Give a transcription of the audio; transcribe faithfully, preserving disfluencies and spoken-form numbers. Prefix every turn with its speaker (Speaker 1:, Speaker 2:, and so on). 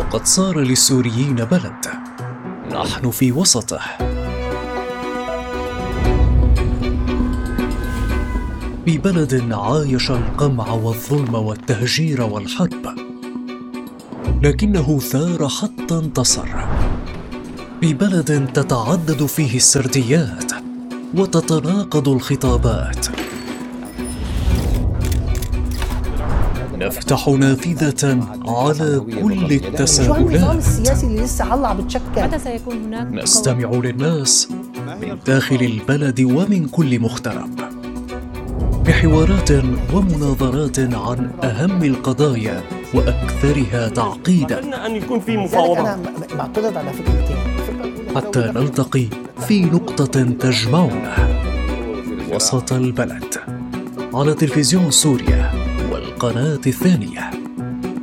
Speaker 1: وقد صار للسوريين بلد نحن في وسطه. في بلد عايش القمع والظلم والتهجير والحرب، لكنه ثار حتى انتصر. في بلد تتعدد فيه السرديات وتتناقض الخطابات. نفتح نافذة على كل التساؤلات.
Speaker 2: النظام السياسي اللي لسه علّع بتشكل.
Speaker 3: متى سيكون هناك؟
Speaker 1: نستمع للناس من داخل البلد ومن كل مغترب، بحوارات ومناظرات عن أهم القضايا وأكثرها تعقيداً.
Speaker 4: أن يكون في مفاوضات.
Speaker 2: أنا بعترض على فكرتين.
Speaker 1: حتى نلتقي في نقطة تجمعنا وسط البلد، على تلفزيون سوريا والقناة الثانية.